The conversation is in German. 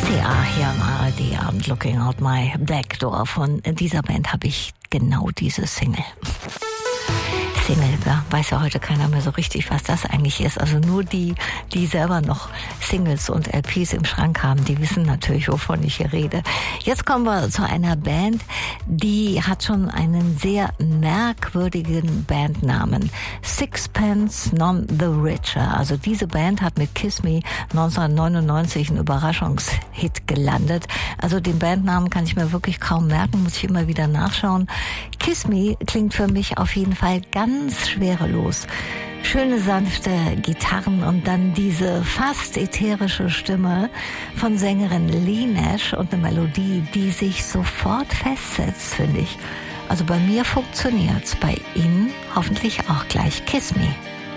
RCA hier am ARD-Abend Looking Out My Back Door. Von dieser Band habe ich genau diese Single. Da weiß ja heute keiner mehr so richtig, was das eigentlich ist. Also nur die selber noch Singles und LPs im Schrank haben, die wissen natürlich, wovon ich hier rede. Jetzt kommen wir zu einer Band, die hat schon einen sehr merkwürdigen Bandnamen. Sixpence None the Richer. Also diese Band hat mit Kiss Me 1999 einen Überraschungshit gelandet. Also den Bandnamen kann ich mir wirklich kaum merken, muss ich immer wieder nachschauen. Kiss Me klingt für mich auf jeden Fall ganz schwerelos. Schöne sanfte Gitarren und dann diese fast ätherische Stimme von Sängerin Leigh Nash und eine Melodie, die sich sofort festsetzt, finde ich. Also bei mir funktioniert's, bei Ihnen hoffentlich auch gleich. Kiss Me.